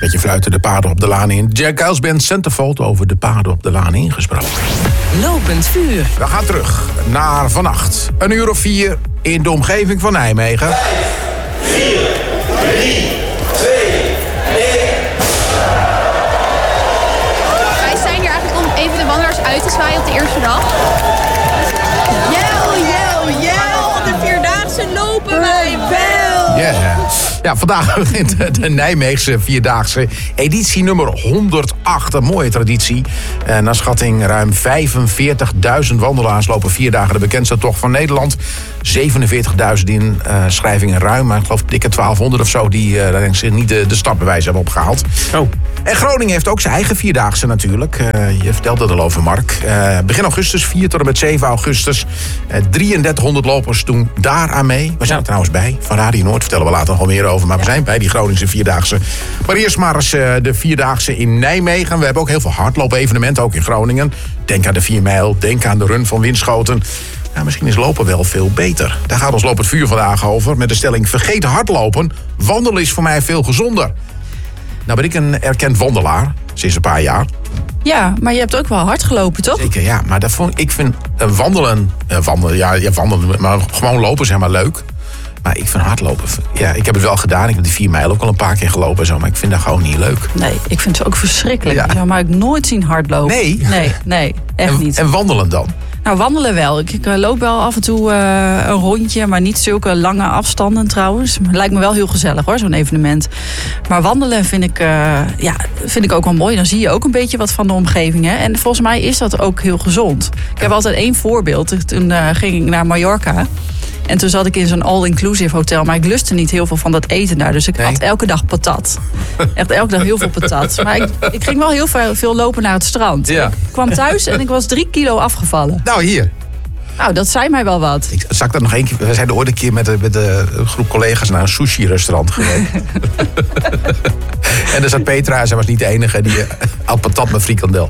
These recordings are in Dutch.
Beetje fluiten de paden op de laan in. Jack Elsband Centerfold over de paden op de laan ingesproken. Lopend vuur. We gaan terug naar vannacht. 1:04 in de omgeving van Nijmegen. 5, 4, 3, 2, 1. Wij zijn hier eigenlijk om even de wandelaars uit te zwaaien op de eerste dag. De Vierdaagse lopen wij wel! Yeah. Ja, vandaag begint de Nijmeegse Vierdaagse editie nummer 108. Een mooie traditie. Naar schatting ruim 45.000 wandelaars lopen 4 dagen de bekendste tocht van Nederland. 47.000 inschrijvingen ruim, maar ik geloof dikke 1200 of zo die daar denk ik niet de startbewijs hebben opgehaald. Oh. En Groningen heeft ook zijn eigen Vierdaagse natuurlijk. Je vertelde er al over, Mark. Begin augustus, 4 tot en met 7 augustus. 3300 lopers doen daar aan mee. We zijn er trouwens bij, van Radio Noord. Vertellen we later nog meer over. Maar we zijn bij die Groningse Vierdaagse. Maar eerst maar eens de Vierdaagse in Nijmegen. We hebben ook heel veel hardloop-evenementen, ook in Groningen. Denk aan de 4 mijl, denk aan de run van Winschoten. Nou, misschien is lopen wel veel beter. Daar gaat ons Lopend Vuur vandaag over. Met de stelling: vergeet hardlopen. Wandelen is voor mij veel gezonder. Nou ben ik een erkend wandelaar, sinds een paar jaar. Ja, maar je hebt ook wel hard gelopen, toch? Zeker, ja. Maar ik vind wandelen, maar gewoon lopen zeg maar leuk. Maar ik vind hardlopen, ja, ik heb het wel gedaan. Ik heb die 4 mijl ook al een paar keer gelopen en zo. Maar ik vind dat gewoon niet leuk. Nee, ik vind het ook verschrikkelijk. Ja. Ik zou maar nooit zien hardlopen. Nee, echt niet. En wandelen dan? Nou, wandelen wel. Ik loop wel af en toe een rondje, maar niet zulke lange afstanden trouwens. Lijkt me wel heel gezellig hoor, zo'n evenement. Maar wandelen vind ik ook wel mooi. Dan zie je ook een beetje wat van de omgeving. Hè? En volgens mij is dat ook heel gezond. Ik heb altijd 1 voorbeeld. Toen ging ik naar Mallorca. En toen zat ik in zo'n all-inclusive hotel. Maar ik lustte niet heel veel van dat eten daar. Dus ik had elke dag patat. Echt elke dag heel veel patat. Maar ik ging wel heel veel lopen naar het strand. Ja. Ik kwam thuis en ik was 3 kilo afgevallen. Nou, hier. Nou, dat zei mij wel wat. Ik zag dat nog 1 keer. We zijn ooit een keer met de groep collega's naar een sushi-restaurant geweest. En er zat Petra en zij was niet de enige die had patat met frikandel.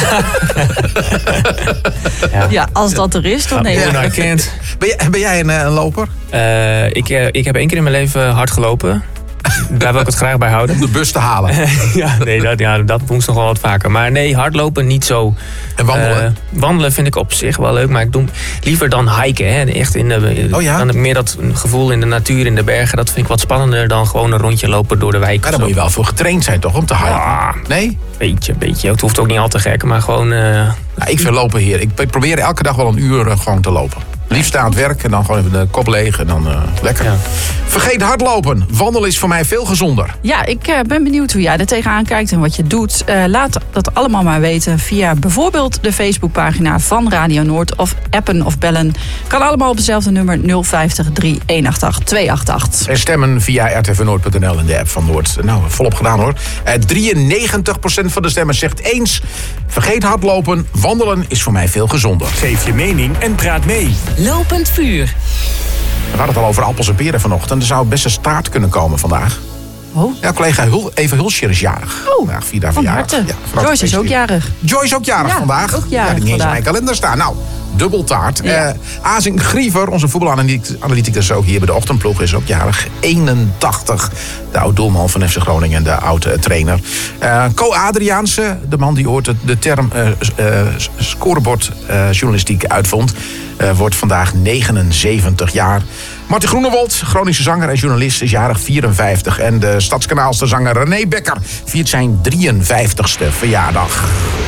Ja, als dat er is, dan nee. Herkend. Ben jij een loper? Ik heb 1 keer in mijn leven hard gelopen. Daar wil ik het graag bij houden. Om de bus te halen. Dat moest nog wel wat vaker. Maar nee, hardlopen niet zo. En wandelen? Wandelen vind ik op zich wel leuk. Maar ik doe liever dan hiken. Hè. Echt dan meer dat gevoel in de natuur, in de bergen. Dat vind ik wat spannender dan gewoon een rondje lopen door de wijk. Maar dan moet je wel voor getraind zijn toch, om te hiken? Ah, nee? Beetje. Het hoeft ook niet al te gek, maar gewoon... Nou, ik vind lopen heer. Ik probeer elke dag wel 1 uur gewoon te lopen. Liefst aan het werk en dan gewoon even de kop leeg en dan lekker. Ja. Vergeet hardlopen. Wandelen is voor mij veel gezonder. Ja, ik ben benieuwd hoe jij er tegenaan kijkt en wat je doet. Laat dat allemaal maar weten via bijvoorbeeld de Facebookpagina van Radio Noord. Of appen of bellen. Kan allemaal op hetzelfde nummer 050 3188 288. En stemmen via rtvnoord.nl en de app van Noord. Nou, volop gedaan hoor. 93% van de stemmers zegt eens. Vergeet hardlopen. Wandelen is voor mij veel gezonder. Geef je mening en praat mee. Lopend vuur. We hadden het al over appels en peren vanochtend. Er zou best een staart kunnen komen vandaag. Oh. Ja, collega Eva Hulscher is jarig. Oh, vandaag 4 dagen van verjaardag. harte. Ja, Joyce is ook jarig. Joyce ook jarig vandaag. Ook jarig die niet eens in mijn kalender staan. Nou, dubbeltaart. Ja. Azing Griever, onze voetbalanalyticus ook hier bij de ochtendploeg, is ook jarig. 81. De oud-doelman van FC Groningen en de oud-trainer. Co Adriaanse, de man die ooit de term scorebordjournalistiek uitvond, wordt vandaag 79 jaar. Martin Groenewold, Groningse zanger en journalist, is jarig 54. En de Stadskanaalse zanger René Bekker viert zijn 53ste verjaardag.